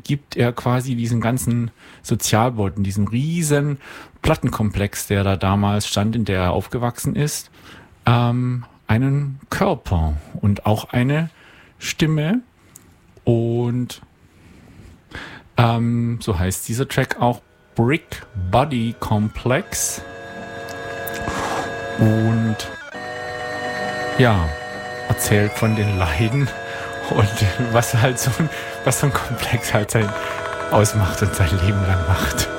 gibt er quasi diesen ganzen Sozialboten, diesem riesen Plattenkomplex, der da damals stand, in der er aufgewachsen ist, einen Körper und auch eine Stimme. Und so heißt dieser Track auch Brick Body Complex. Und ja, erzählt von den Leiden und was so ein Komplex halt ausmacht und sein Leben lang macht.